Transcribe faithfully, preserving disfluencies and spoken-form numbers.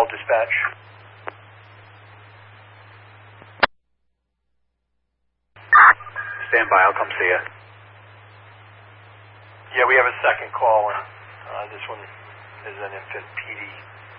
call, dispatch. Stand by, I'll come see you. Yeah, we have a second call, and uh, this one is an infant P D.